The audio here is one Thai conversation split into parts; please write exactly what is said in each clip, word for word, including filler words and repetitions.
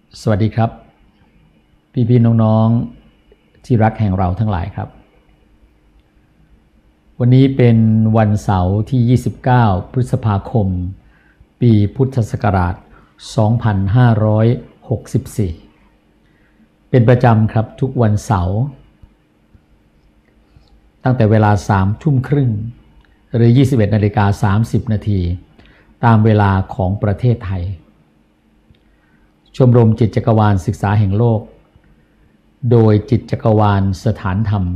สวัสดีครับพี่ๆน้องๆที่รักแห่งเราทั้งหลายครับวันนี้เป็นวันเสาร์ที่ยี่สิบเก้าพฤษภาคมปีพุทธศักราชสองพันห้าร้อยหกสิบสี่เป็นประจำครับทุกวันเสาร์ตั้งแต่เวลาสามทุ่มครึ่งหรือยี่สิบเอ็ดนาฬิกาสามสิบนาทีตามเวลาของประเทศไทยชมรมจิตจักรวาลศึกษาแห่งโลกโดยจิตจักรวาลสถานธรรม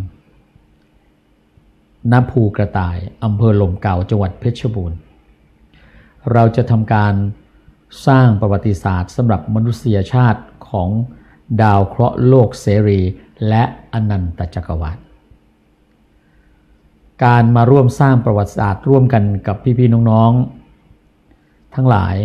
ณภูกระต่ายอำเภอหล่มเก่าจังหวัดเพชรบูรณ์เราจะทำการสร้างประวัติศาสตร์สำหรับมนุษยชาติของดาวเคราะห์โลกเสรีและอนันตจักรวาลการมาร่วมสร้างประวัติศาสตร์ร่วมกันกับพี่ๆน้องๆทั้งหลาย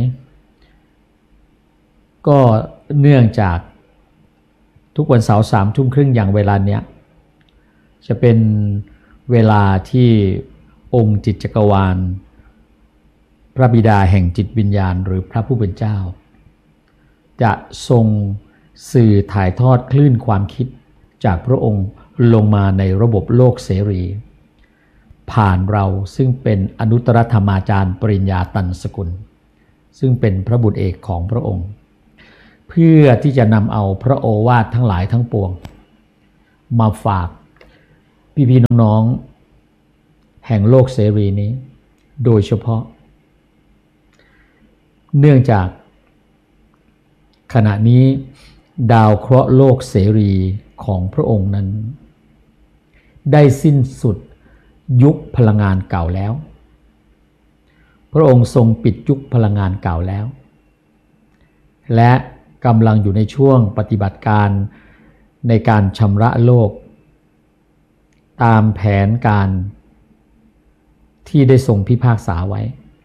ก็เนื่องจากทุกวันเสาร์สามทุ่มครึ่งอย่างเวลาเนี้ยจะเป็นเวลาที่องค์จิตจักรวาลพระบิดาแห่งจิตวิญญาณหรือพระผู้เป็นเจ้าจะทรงสื่อถ่ายทอดคลื่นความคิดจากพระองค์ลงมาในระบบโลกเสรีผ่านเราซึ่งเป็นอนุตตรธรรมาจารย์ปริญญาตันสกุลซึ่งเป็นพระบุตรเอกของพระองค์เพื่อที่จะนำเอาพระโอวาททั้งหลายทั้งปวงมาฝากพี่ๆน้องๆแห่งโลกเสรีนี้โดยเฉพาะเนื่องจากขณะนี้ดาวเคราะห์โลกเสรีของพระองค์นั้นได้สิ้นสุดยุคพลังงานเก่าแล้วพระองค์ทรงปิดยุคพลังงานเก่าแล้วและกำลังอยู่ในช่วงปฏิบัติการในการชำระโลกตามแผนการที่ได้ทรงพิพากษาไว้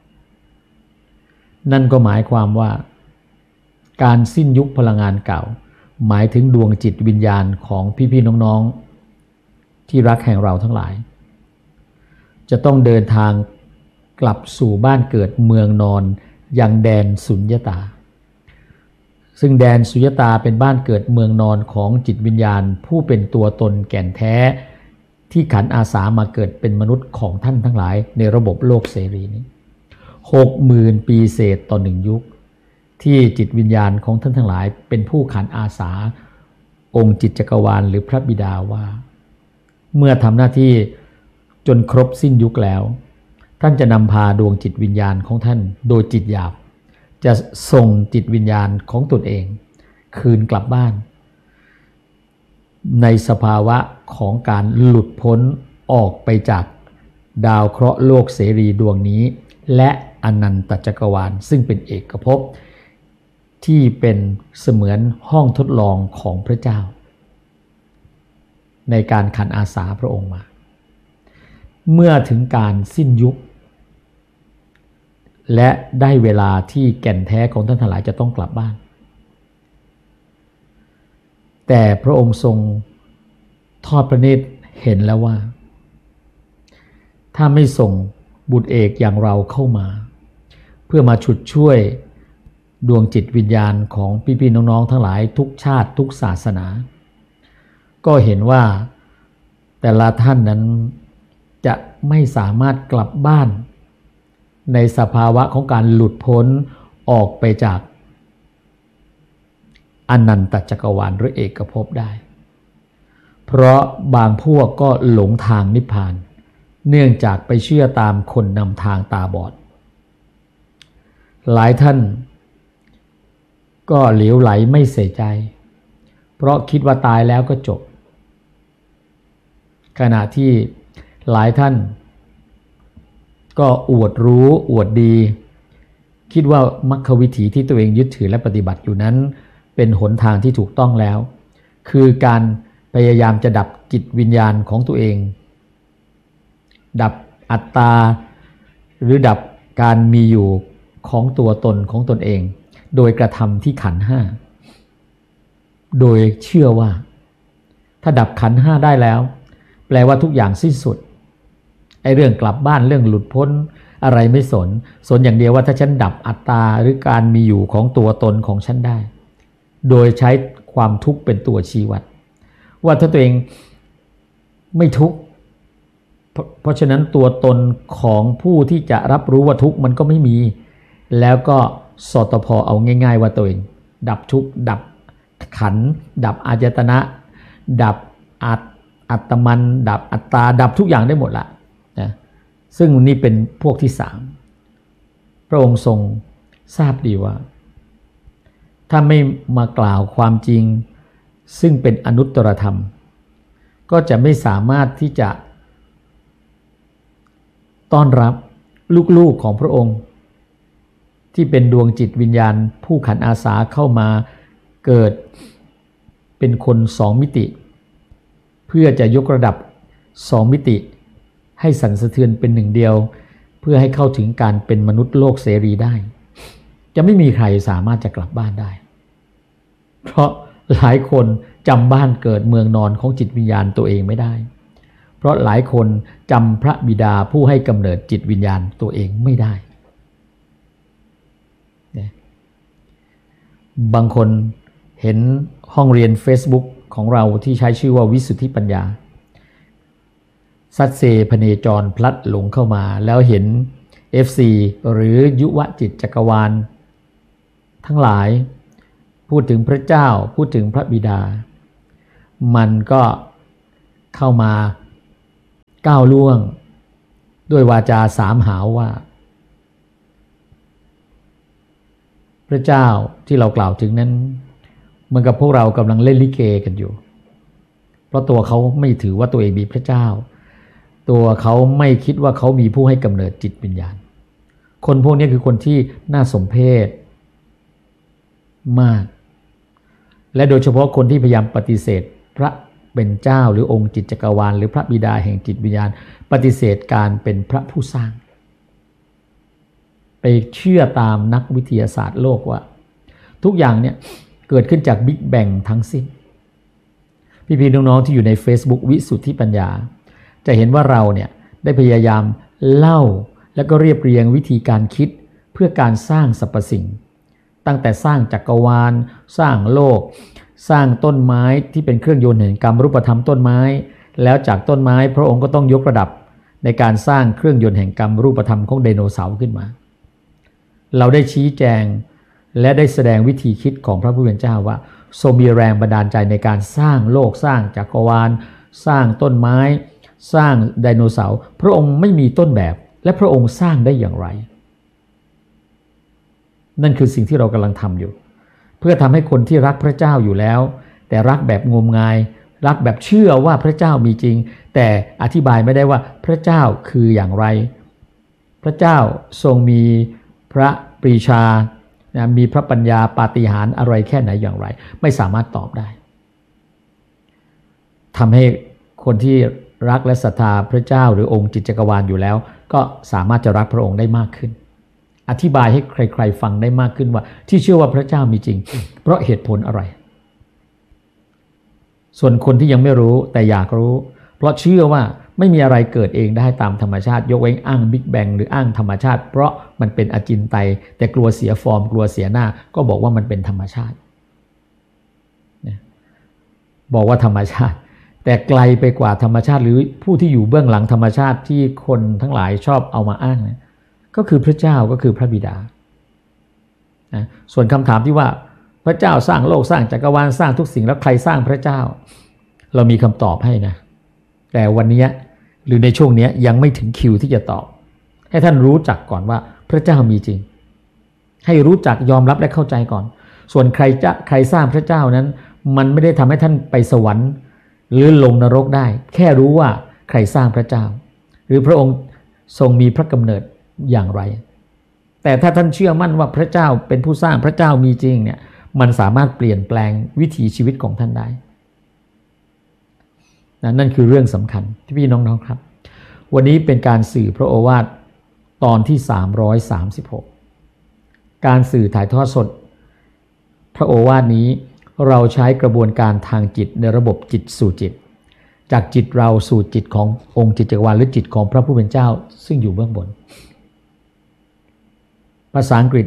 นั่นก็หมายความว่าการสิ้นยุคพลังงานเก่าหมายถึงดวงจิตวิญญาณของพี่ๆน้องๆที่รักแห่งเราทั้งหลายจะต้องเดินทางกลับสู่บ้านเกิดเมืองนอนยังแดนสุญญตาซึ่งแดนสุญญตาเป็นบ้านเกิดเมืองนอนของจิตวิญญาณผู้เป็นตัวตนแก่นแท้ที่ขันอาสามาเกิดเป็นมนุษย์ของท่านทั้งหลายในระบบโลกเสรีนี้หกหมื่นปีเศษต่อหนึ่งยุคที่จิตวิญญาณของท่านทั้งหลายเป็นผู้ขันอาสาองค์จิตจักรวาลหรือพระบิดาว่าเมื่อทำหน้าที่จนครบสิ้นยุคแล้วท่านจะนำพาดวงจิตวิญญาณของท่านโดยจิตหยาบจะส่งจิตวิญญาณของตนเองคืนกลับบ้านในสภาวะของการหลุดพ้นออกไปจากดาวเคราะห์โลกเสรีดวงนี้และอนันตจักรวาลซึ่งเป็นเอกภพที่เป็นเสมือนห้องทดลองของพระเจ้าในการขันอาสาพระองค์มาเมื่อถึงการสิ้นยุคและได้เวลาที่แก่นแท้ของท่านทั้งหลายจะต้องกลับบ้านแต่พระองค์ทรงทอดพระเนตรเห็นแล้วว่าถ้าไม่ส่งบุตรเอกอย่างเราเข้ามาเพื่อมาฉุดช่วยดวงจิตวิญญาณของพี่ๆน้องๆทั้งหลายทุกชาติทุกศาสนาก็เห็นว่าแต่ละท่านนั้นจะไม่สามารถกลับบ้านในสภาวะของการหลุดพ้นออกไปจากอนันตจักรวาลหรือเอกภพได้เพราะบางพวกก็หลงทางนิพพานเนื่องจากไปเชื่อตามคนนำทางตาบอดหลายท่านก็เหลวไหลไม่เสียใจเพราะคิดว่าตายแล้วก็จบขณะที่หลายท่านก็อวดรู้อวดดีคิดว่ามรรควิถีที่ตัวเองยึดถือและปฏิบัติอยู่นั้นเป็นหนทางที่ถูกต้องแล้วคือการพยายามจะดับจิตวิญญาณของตัวเองดับอัตตาหรือดับการมีอยู่ของตัวตนของตนเองโดยกระทำที่ขันธ์ห้าโดยเชื่อว่าถ้าดับขันธ์ห้าได้แล้วแปลว่าทุกอย่างสิ้นสุดไอ้เรื่องกลับบ้านเรื่องหลุดพ้นอะไรไม่สนสนอย่างเดียวว่าถ้าฉันดับอัตตาหรือการมีอยู่ของตัวตนของฉันได้โดยใช้ความทุกข์เป็นตัวชี้วัดว่าถ้าตัวเองไม่ทุกข์เพราะเพราะฉะนั้นตัวตนของผู้ที่จะรับรู้ว่าทุกข์มันก็ไม่มีแล้วก็สตพเอาง่ายๆว่าตัวเองดับทุกข์ดับขันธ์ดับอายตนะดับอัตอัตมันดับอัตตาดับทุกอย่างได้หมดละนะซึ่งนี่เป็นพวกที่สามพระองค์ทรงทราบดีว่าถ้าไม่มากล่าวความจริงซึ่งเป็นอนุตตรธรรมก็จะไม่สามารถที่จะต้อนรับลูกๆของพระองค์ที่เป็นดวงจิตวิญญาณผู้ขันอาสาเข้ามาเกิดเป็นคนสองมิติเพื่อจะยกระดับสองมิติให้สั่นสะเทือนเป็นหนึ่งเดียวเพื่อให้เข้าถึงการเป็นมนุษย์โลกเสรีได้จะไม่มีใครสามารถจะกลับบ้านได้เพราะหลายคนจำบ้านเกิดเมืองนอนของจิตวิญญาณตัวเองไม่ได้เพราะหลายคนจำพระบิดาผู้ให้กำเนิดจิตวิญญาณตัวเองไม่ได้บางคนเห็นห้องเรียน Facebook ของเราที่ใช้ชื่อว่าวิสุทธิปัญญาสัตเซพเนจรพลัดหลงเข้ามาแล้วเห็น เอฟ ซี หรือยุวจิตจักรวาลทั้งหลายพูดถึงพระเจ้าพูดถึงพระบิดามันก็เข้ามาก้าวล่วงด้วยวาจาสามหาวว่าพระเจ้าที่เรากล่าวถึงนั้นเหมือนกับพวกเรากำลังเล่นลิเกกันอยู่เพราะตัวเขาไม่ถือว่าตัวเองมีพระเจ้าตัวเขาไม่คิดว่าเขามีผู้ให้กำเนิดจิตวิญญาณคนพวกนี้คือคนที่น่าสมเพชมากและโดยเฉพาะคนที่พยายามปฏิเสธพระเป็นเจ้าหรือองค์จิตจักรวาลหรือพระบิดาแห่งจิตวิญญาณปฏิเสธการเป็นพระผู้สร้างไปเชื่อตามนักวิทยาศาสตร์โลกว่าทุกอย่างเนี่ยเกิดขึ้นจากบิ๊กแบงทั้งสิ้นพี่ๆน้องๆที่อยู่ใน Facebook วิสุทธิปัญญาจะเห็นว่าเราเนี่ยได้พยายามเล่าและก็เรียบเรียงวิธีการคิดเพื่อการสร้างสรรพสิ่งตั้งแต่สร้างจักรวาลสร้างโลกสร้างต้นไม้ที่เป็นเครื่องยนต์แห่งกรรมรูปธรรมต้นไม้แล้วจากต้นไม้พระองค์ก็ต้องยกระดับในการสร้างเครื่องยนต์แห่งกรรมรูปธรรมของไดโนเสาร์ขึ้นมาเราได้ชี้แจงและได้แสดงวิธีคิดของพระผู้เป็นเจ้าว่าทรงมีแรงบันดาลใจในการสร้างโลกสร้างจักรวาลสร้างต้นไม้สร้างไดโนเสาร์พระองค์ไม่มีต้นแบบและพระองค์สร้างได้อย่างไรนั่นคือสิ่งที่เรากำลังทำอยู่เพื่อทำให้คนที่รักพระเจ้าอยู่แล้วแต่รักแบบงมงายรักแบบเชื่อว่าพระเจ้ามีจริงแต่อธิบายไม่ได้ว่าพระเจ้าคืออย่างไรพระเจ้าทรงมีพระปรีชานะมีพระปัญญาปาฏิหาริย์อะไรแค่ไหนอย่างไรไม่สามารถตอบได้ทำให้คนที่รักและศรัทธาพระเจ้าหรือองค์จิตจักรวาลอยู่แล้วก็สามารถจะรักพระองค์ได้มากขึ้นอธิบายให้ใครๆฟังได้มากขึ้นว่าที่เชื่อว่าพระเจ้ามีจริงเพราะเหตุผลอะไรส่วนคนที่ยังไม่รู้แต่อยากรู้เพราะเชื่อว่าไม่มีอะไรเกิดเองได้ตามธรรมชาติยกเว้นอ้างบิ๊กแบงหรืออ้างธรรมชาติเพราะมันเป็นอจินไตยแต่กลัวเสียฟอร์มกลัวเสียหน้าก็บอกว่ามันเป็นธรรมชาติบอกว่าธรรมชาติแต่ไกลไปกว่าธรรมชาติหรือผู้ที่อยู่เบื้องหลังธรรมชาติที่คนทั้งหลายชอบเอามาอ้างนะก็คือพระเจ้าก็คือพระบิดานะส่วนคำถามที่ว่าพระเจ้าสร้างโลกสร้างจักรวาลสร้างทุกสิ่งแล้วใครสร้างพระเจ้าเรามีคำตอบให้นะแต่วันนี้หรือในช่วงนี้ยังไม่ถึงคิวที่จะตอบให้ท่านรู้จักก่อนว่าพระเจ้ามีจริงให้รู้จักยอมรับและเข้าใจก่อนส่วนใครจะใครสร้างพระเจ้านั้นมันไม่ได้ทำให้ท่านไปสวรรค์หรือลงนรกได้แค่รู้ว่าใครสร้างพระเจ้าหรือพระองค์ทรงมีพระกำเนิดอย่างไรแต่ถ้าท่านเชื่อมั่นว่าพระเจ้าเป็นผู้สร้างพระเจ้ามีจริงเนี่ยมันสามารถเปลี่ยนแปลงวิถีชีวิตของท่านได้นั่นคือเรื่องสำคัญที่พี่น้องๆครับวันนี้เป็นการสื่อพระโอวาทตอนที่สามร้อยสามสิบหกการสื่อถ่ายทอดสดพระโอวาทนี้เราใช้กระบวนการทางจิตในระบบจิตสู่จิตจากจิตเราสู่จิตขององค์จิตจักรวาลหรือจิตของพระผู้เป็นเจ้าซึ่งอยู่เบื้องบนภาษาอังกฤษ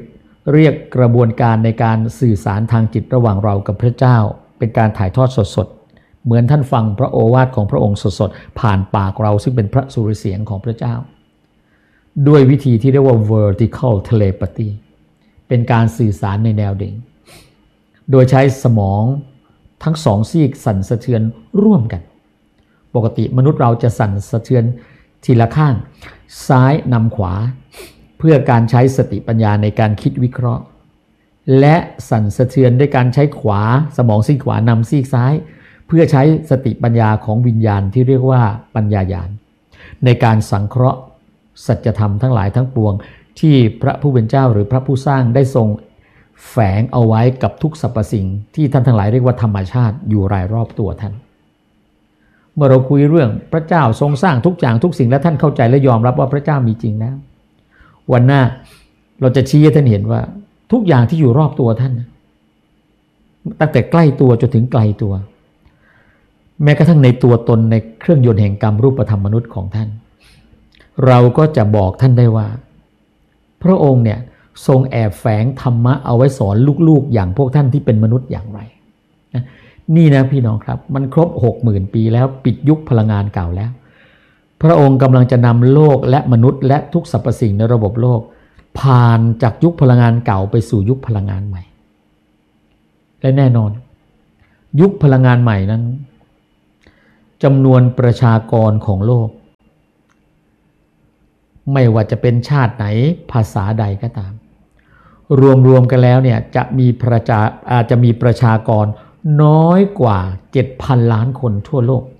เรียกกระบวนการในการสื่อสารทางจิตระหว่างเรากับพระเจ้าเป็นการถ่ายทอดสดๆเหมือนท่านฟังพระโอวาทของพระองค์สดๆผ่านปากเราซึ่งเป็นพระสุรเสียงของพระเจ้าด้วยวิธีที่เรียกว่า vertical telepathy เป็นการสื่อสารในแนวดิ่งโดยใช้สมองทั้งสองซีกสั่นสะเทือนร่วมกันปกติมนุษย์เราจะสั่นสะเทือนทีละข้างซ้ายนำขวาเพื่อการใช้สติปัญญาในการคิดวิเคราะห์และสั่นสะเทือนด้วยการใช้ขวาสมองซีกขวานำซีกซ้ายเพื่อใช้สติปัญญาของวิญญาณที่เรียกว่าปัญญาญาณในการสังเคราะห์สัจธรรมทั้งหลายทั้งปวงที่พระผู้เป็นเจ้าหรือพระผู้สร้างได้ทรงแฝงเอาไว้กับทุกสรรพสิ่งที่ท่านทั้งหลายเรียกว่าธรรมชาติอยู่รายรอบตัวท่านเมื่อเราคุยเรื่องพระเจ้าทรงสร้างทุกอย่างทุกสิ่งและท่านเข้าใจและยอมรับว่าพระเจ้ามีจริงแล้ววันหน้าเราจะชี้ให้ท่านเห็นว่าทุกอย่างที่อยู่รอบตัวท่านตั้งแต่ใกล้ตัวจนถึงไกลตัวแม้กระทั่งในตัวตนในเครื่องยนต์แห่งกรรมรูปธรรมมนุษย์ของท่านเราก็จะบอกท่านได้ว่าพระองค์เนี่ยทรงแอบแฝงธรรมะเอาไว้สอนลูกๆอย่างพวกท่านที่เป็นมนุษย์อย่างไรนี่นะพี่น้องครับมันครบ หกหมื่น ปีแล้วปิดยุคพลังงานเก่าแล้วพระองค์กำลังจะนำโลกและมนุษย์และทุกสรรพสิ่งในระบบโลกผ่านจากยุคพลังงานเก่าไปสู่ยุคพลังงานใหม่และแน่นอนยุคพลังงานใหม่นั้นจำนวนประชากรของโลกไม่ว่าจะเป็นชาติไหนภาษาใดก็ตามรวมๆกันแล้วเนี่ยจะมีประชาอาจจะมีประชากรน้อยกว่า เจ็ดพัน ล้านคนทั่วโลก